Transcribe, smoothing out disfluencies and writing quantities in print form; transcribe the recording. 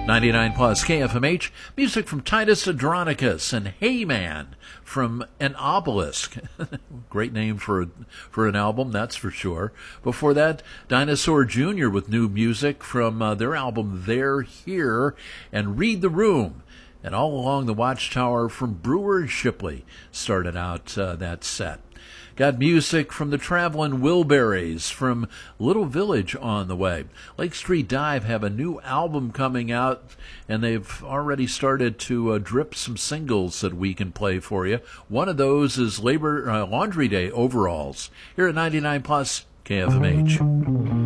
99 plus KFMH, music from Titus Andronicus and Hey Man from An Obelisk. Great name for an album, that's for sure. Before that, Dinosaur Jr. with new music from their album They're Here, and Read the Room. And All Along the Watchtower from Brewer Shipley started out that set. Got music from the Travelin' Wilburys from Little Village on the way. Lake Street Dive have a new album coming out, and they've already started to drip some singles that we can play for you. One of those is Laundry Day Overalls, here at 99 plus KFMH.